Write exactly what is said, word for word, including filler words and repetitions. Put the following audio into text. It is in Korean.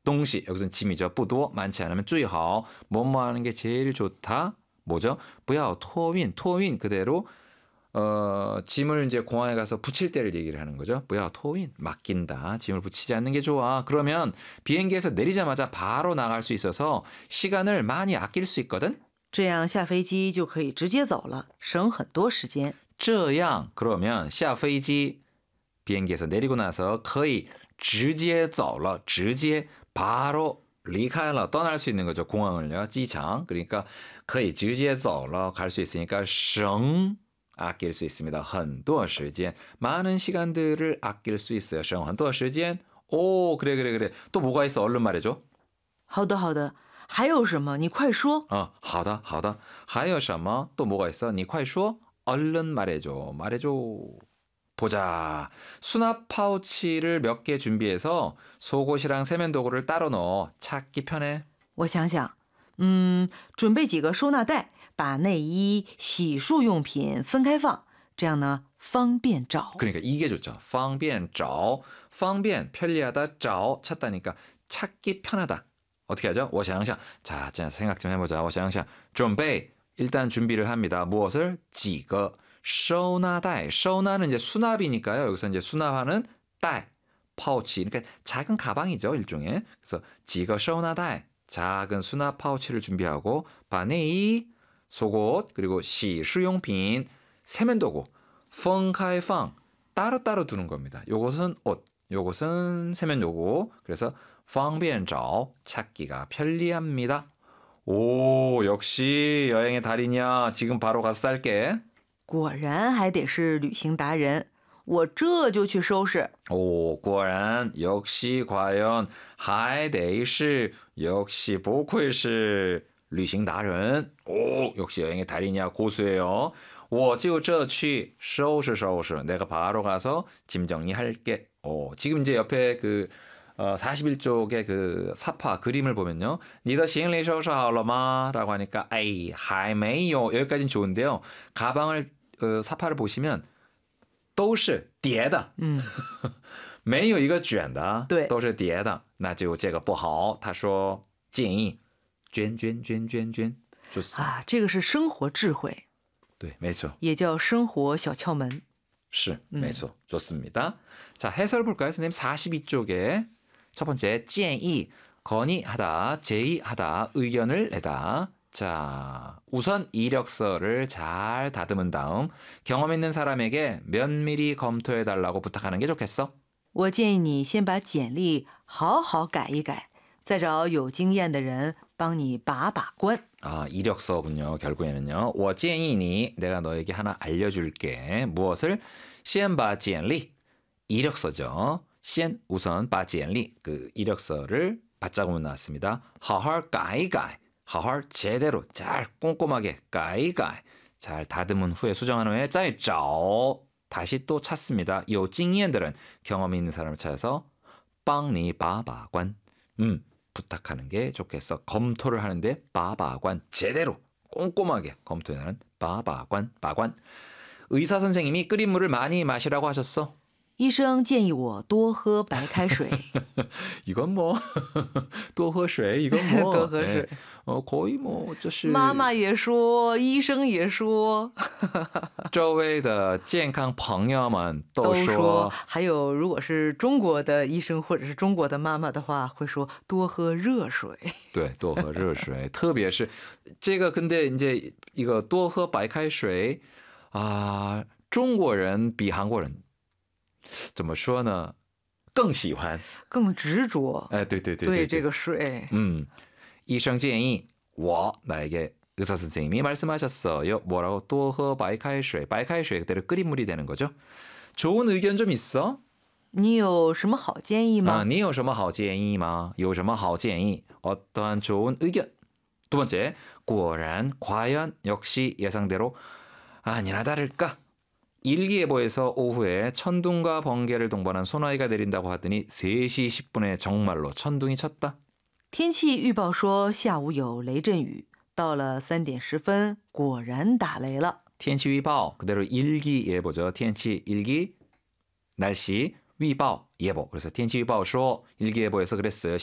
동시 여기서는 짐이죠. 不多 많지 않으면 最好 뭐뭐 하는 게 제일 좋다. 뭐죠? 不要托运 托运 그대로 어, 짐을 이제 공항에 가서 붙일 때를 얘기를 하는 거죠. 不要托运 맡긴다. 짐을 붙이지 않는 게 좋아. 그러면 비행기에서 내리자마자 바로 나갈 수 있어서 시간을 많이 아낄 수 있거든. 这样下飞机就可以直接走了，省很多时间。 这样 그러면 下飞机 비행기에서 내리고 나서 可以直接走了 直接 바로 离开了 떠날 수 있는 거죠. 공항을요. 지창. 그러니까 可以直接走了 갈 수 있으니까 省 아낄 수 있습니다. 很多时间 많은 시간들을 아낄 수 있어요. 省很多时间 오 그래 그래 그래. 또 뭐가 있어? 얼른 말해줘. 好的好的，还有什么？你快说。 어, 好的好的. 还有什么? 또 뭐가 있어? 你快说. 얼른 말해줘. 말해줘. 보자. 수납 파우치를 몇 개 준비해서 속옷이랑 세면도구를 따로 넣어. 찾기 편해. 我想想，嗯，准备几个收纳袋，把内衣、洗漱用品分开放，这样呢方便找。 그러니까 이게 좋죠. 方便找. 方便 편리하다. 找 찾다니까 찾기 편하다. 어떻게 하죠? 我想想. 자, 생각 좀 해보자. 我想想. 准备 일단 준비를 합니다. 무엇을? 几个 收纳袋.收纳는 이제 수납이니까요. 여기서 이제 수납하는 袋 파우치. 그러니까 작은 가방이죠, 일종의. 그래서 几个收纳袋 작은 수납 파우치를 준비하고 把内衣 속옷 그리고 洗漱用品 세면도구 分开放 따로따로 두는 겁니다. 요것은 옷, 요것은 세면도구. 그래서 方便找 찾기가 편리합니다. 오, 역시 여행의 달인이야. 지금 바로 가서 쌀게. 果然还得是旅行达人，我这就去收拾。 오, 果然 역시 과연 还得是 역시 不愧是旅行达人. 오, 역시 여행의 달인이야. 고수예요. 我就这去收拾收拾. 내가 바로 가서 짐 정리할게. 오, 지금 이제 옆에 그 어, 사십일 쪽의 그 사파 그림을 보면요. 你的行李收拾好了吗? 라고 하니까 에이, 还没有. 여기까지는 좋은데요. 가방을 어, 사파를 보시면 都是叠的. 嗯， 没有一个卷的. 对。 都是叠的. 那就这个不好. 他说建议捐捐捐捐捐. 좋습니다. 啊，这个是生活智慧， 对，没错。 也叫生活小窍门。 是, 没错. 좋습니다. 자, 해설 볼까요? 선생님 사십이 쪽에 첫 번째建议, 건의하다, 제의하다, 의견을 내다. 자, 우선 이력서를 잘 다듬은 다음 경험 있는 사람에게 면밀히 검토해달라고 부탁하는 게 좋겠어. 我建议你先把简历好好改一改，再找有经验的人帮你把把关。 아, 이력서군요. 결국에는요. 我建议你, 내가 너에게 하나 알려줄게. 무엇을? 先把简历, 이력서죠. 先 우선 把简历, 그 이력서를 받자고만 나왔습니다. 好好改改, 好好 제대로 잘 꼼꼼하게 改改, 잘 다듬은 후에 수정한 후에 再找, 다시 또 찾습니다. 요 징이엔들은 경험이 있는 사람을 찾아서 帮你把把关. 음, 부탁하는 게 좋겠어. 검토를 하는데 把把关, 제대로 꼼꼼하게 검토하는 把把关, 把关. 의사 선생님이 끓인 물을 많이 마시라고 하셨어. 医生建议我多喝白开水。 이건 뭐 多喝水, 이건 뭐 多喝水. 네. 어, 거의 뭐 这是妈妈也说，医生也说， 周围的健康朋友们都都说， 说。还有，如果是中国的医生或者是中国的妈妈的话，会说多喝热水。 对，多喝热水，特别是这个근데 이제 이거 多喝白开水 啊，中国人比韩国人怎么说呢？更喜欢， 更执着。 哎，对对对对， 对这个水。 음, 医生建议我 나에게 의사 선생님이 말씀하셨어요. 뭐라고? 多喝白开水, 白开水 그대로 끓인 물이 되는 거죠. 좋은 의견 좀 있어? 你有什么好建议吗？ 아, 你有什么好建议吗?有什么好建议? 어떠한 좋은 의견? 두 번째, 果然, 과연, 역시, 예상대로 아니나 다를까? 일기예보에서 오후에 천둥과 번개를 동반한 소나기가 내린다고 하더니 세 시 십 분에 정말로 천둥이 쳤다. 天气预报说下午有雷阵雨，到了三点十分，果然打雷了。 天气预报 그대로 일기예보죠. 天气 일기, 날씨, 위보, 예보. 그래서 天气预报说 일기예보에서 그랬어요.